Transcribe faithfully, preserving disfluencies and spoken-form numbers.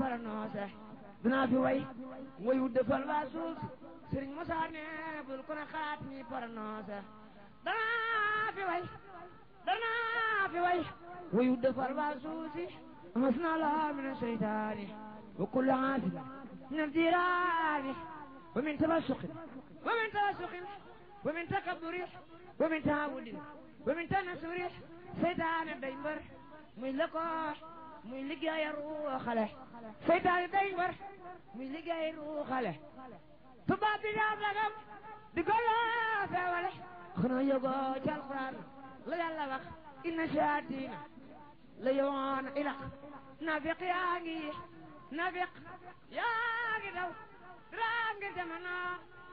paranoose dinaa fi way wayu defal waa suuf Sëriñ Musaa ne bul ko ne xaat ñi paranoose danaa fi way danaa fi way wayu defal waa suuf si masna la min seytaani wa kullu aafin min al-jiraani wa min tabassuqin wa min tabassuqin wa min takabburin wa min taawudin wa min tanassurin seytaane day mbër muy lëkkoo muy liggéey ruuxale seytaane day mbër muy liggéey ruuxale tubaab bi daa dagam di ko laa feewale xanaa yëgoo ci alquran la yàlla wax inna shayaatiina la yoon ilaq nafiq yaa ngi nafiq yaa ngi daw raa ngi jamono